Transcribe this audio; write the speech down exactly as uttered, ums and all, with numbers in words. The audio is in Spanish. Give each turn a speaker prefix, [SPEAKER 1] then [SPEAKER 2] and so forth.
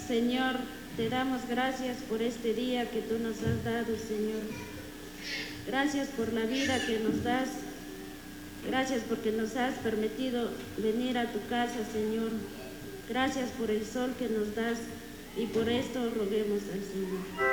[SPEAKER 1] Señor, te damos gracias por este día que tú nos has dado, Señor. Gracias por la vida que nos das. Gracias porque nos has permitido venir a tu casa, Señor. Gracias por el sol que nos das y por esto roguemos al Señor.